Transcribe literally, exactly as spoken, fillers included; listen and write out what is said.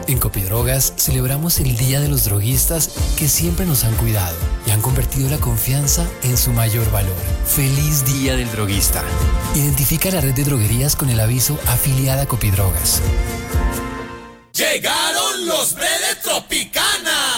En Copidrogas celebramos el Día de los Droguistas que siempre nos han cuidado y han convertido la confianza en su mayor valor. ¡Feliz Día del Droguista! Identifica la red de droguerías con el aviso afiliada a Copidrogas. Llegaron los Bredes Tropicana.